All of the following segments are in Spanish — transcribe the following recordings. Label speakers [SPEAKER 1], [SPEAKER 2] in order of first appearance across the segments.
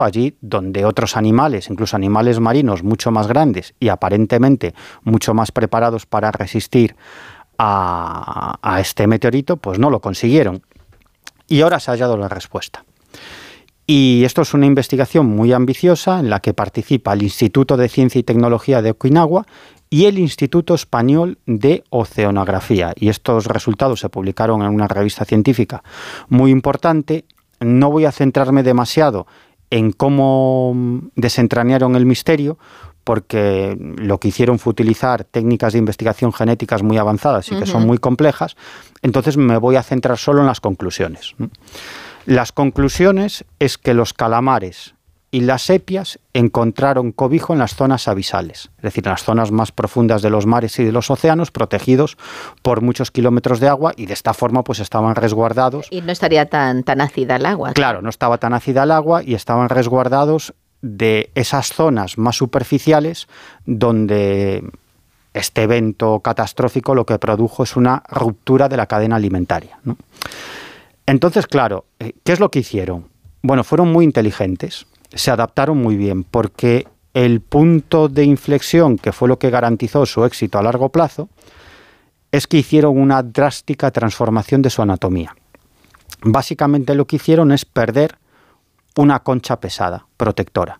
[SPEAKER 1] allí donde otros animales, incluso animales marinos mucho más grandes y aparentemente mucho más preparados para resistir a este meteorito, pues no lo consiguieron. Y ahora se ha hallado la respuesta. Y esto es una investigación muy ambiciosa en la que participa el Instituto de Ciencia y Tecnología de Okinawa y el Instituto Español de Oceanografía. Y estos resultados se publicaron en una revista científica muy importante. No voy a centrarme demasiado en cómo desentrañaron el misterio, porque lo que hicieron fue utilizar técnicas de investigación genéticas muy avanzadas y que son muy complejas. Entonces me voy a centrar solo en las conclusiones. Las conclusiones es que los calamares y las sepias encontraron cobijo en las zonas abisales, es decir, en las zonas más profundas de los mares y de los océanos, protegidos por muchos kilómetros de agua, y de esta forma pues estaban resguardados.
[SPEAKER 2] Y no estaría tan ácida el agua.
[SPEAKER 1] Claro, no estaba tan ácida el agua y estaban resguardados de esas zonas más superficiales donde este evento catastrófico lo que produjo es una ruptura de la cadena alimentaria, ¿no? Entonces, claro, ¿qué es lo que hicieron? Bueno, fueron muy inteligentes, se adaptaron muy bien, porque el punto de inflexión, que fue lo que garantizó su éxito a largo plazo, es que hicieron una drástica transformación de su anatomía. Básicamente lo que hicieron es perder una concha pesada, protectora.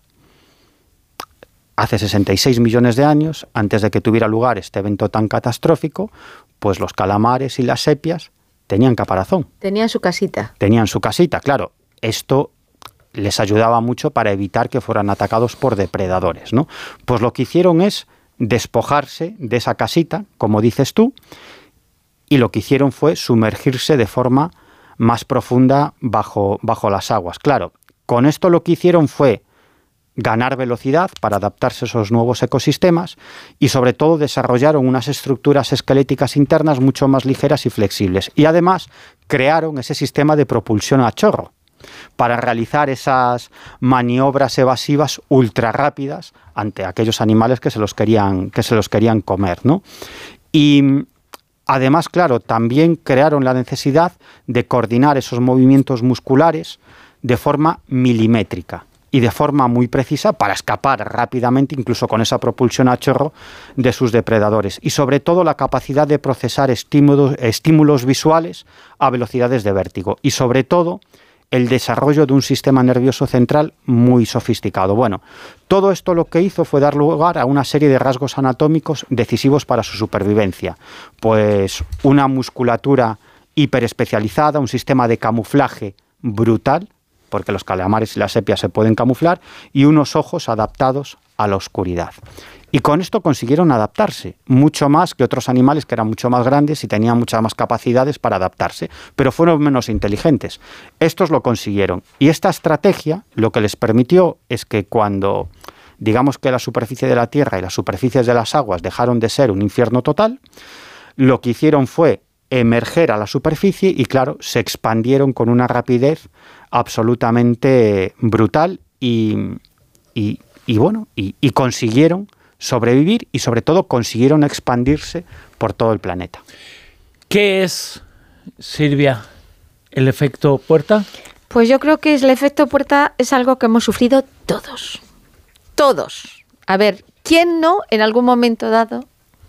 [SPEAKER 1] Hace 66 millones de años, antes de que tuviera lugar este evento tan catastrófico, pues los calamares y las sepias tenían caparazón.
[SPEAKER 2] Tenían su casita.
[SPEAKER 1] Tenían su casita, claro. Esto les ayudaba mucho para evitar que fueran atacados por depredadores, ¿no? Pues lo que hicieron es despojarse de esa casita, como dices tú, y lo que hicieron fue sumergirse de forma más profunda bajo las aguas. Claro, con esto lo que hicieron fue ganar velocidad para adaptarse a esos nuevos ecosistemas y sobre todo desarrollaron unas estructuras esqueléticas internas mucho más ligeras y flexibles. Y además crearon ese sistema de propulsión a chorro para realizar esas maniobras evasivas ultra rápidas ante aquellos animales que se los querían comer, ¿no? Y además, claro, también crearon la necesidad de coordinar esos movimientos musculares de forma milimétrica y de forma muy precisa para escapar rápidamente, incluso con esa propulsión a chorro, de sus depredadores. Y sobre todo la capacidad de procesar estímulos visuales a velocidades de vértigo. Y sobre todo el desarrollo de un sistema nervioso central muy sofisticado. Bueno, todo esto lo que hizo fue dar lugar a una serie de rasgos anatómicos decisivos para su supervivencia. Pues una musculatura hiperespecializada, un sistema de camuflaje brutal, porque los calamares y las sepias se pueden camuflar, y unos ojos adaptados a la oscuridad. Y con esto consiguieron adaptarse, mucho más que otros animales que eran mucho más grandes y tenían muchas más capacidades para adaptarse, pero fueron menos inteligentes. Estos lo consiguieron. Y esta estrategia lo que les permitió es que cuando, digamos que la superficie de la Tierra y las superficies de las aguas dejaron de ser un infierno total, lo que hicieron fue emerger a la superficie y, claro, se expandieron con una rapidez absolutamente brutal y consiguieron sobrevivir y sobre todo consiguieron expandirse por todo el planeta.
[SPEAKER 3] ¿Qué es, Silvia, el efecto Puerta?
[SPEAKER 2] Pues yo creo que el efecto Puerta es algo que hemos sufrido todos. Todos. A ver, ¿quién no en algún momento dado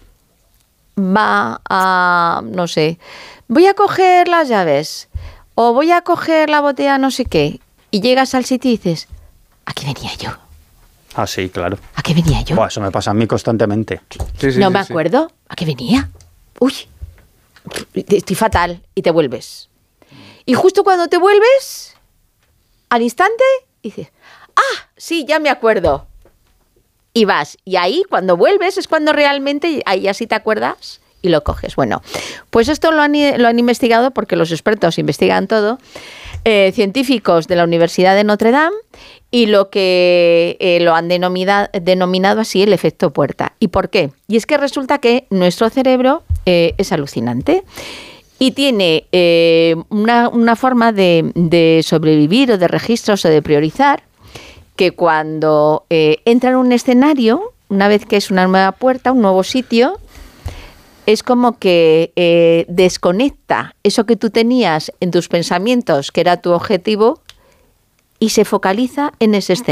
[SPEAKER 2] va a, no sé, voy a coger las llaves o voy a coger la botella no sé qué, y llegas al sitio y dices, aquí venía yo?
[SPEAKER 1] Ah, sí, claro.
[SPEAKER 2] ¿A qué venía yo?
[SPEAKER 1] Buah, eso me pasa a mí constantemente.
[SPEAKER 2] No me acuerdo. ¿A qué venía? Uy, estoy fatal. Y te vuelves. Y justo cuando te vuelves, al instante, dices, ah, sí, ya me acuerdo. Y vas. Y ahí, cuando vuelves, es cuando realmente, ahí así te acuerdas y lo coges. Bueno, pues esto lo han investigado, porque los expertos investigan todo, científicos de la Universidad de Notre Dame, y lo que lo han denominado así el efecto Puerta. ¿Y por qué? Y es que resulta que nuestro cerebro es alucinante y tiene una forma de sobrevivir o de registros o de priorizar, que cuando entra en un escenario, una vez que es una nueva puerta, un nuevo sitio, es como que desconecta eso que tú tenías en tus pensamientos, que era tu objetivo, y se focaliza en ese escenario.